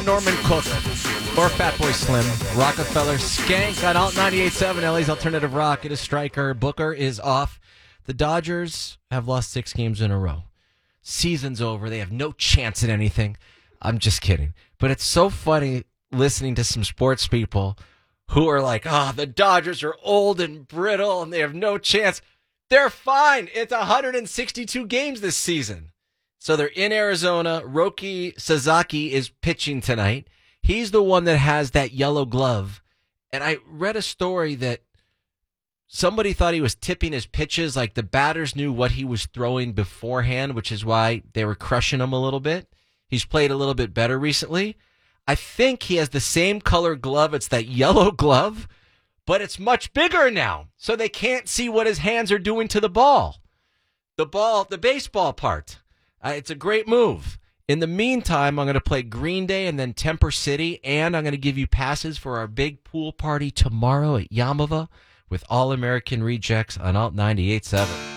Norman Cook or Fatboy Slim, Rockefeller Skank on Alt 98.7, LA's Alternative Rock. It is Striker. Booker is off. The Dodgers have lost 6 games in a row. Season's over. They have no chance at anything. I'm just kidding. But it's so funny listening to some sports people who are like, the Dodgers are old and brittle and they have no chance. They're fine. It's 162 games this season. So they're in Arizona. Roki Sasaki is pitching tonight. He's the one that has that yellow glove. And I read a story that somebody thought he was tipping his pitches, like the batters knew what he was throwing beforehand, which is why they were crushing him a little bit. He's played a little bit better recently. I think he has the same color glove. It's that yellow glove, but it's much bigger now. So they can't see what his hands are doing to the ball. The baseball part. It's a great move. In the meantime, I'm going to play Green Day and then Temper City, and I'm going to give you passes for our big pool party tomorrow at Yamava with All American Rejects on Alt 98.7.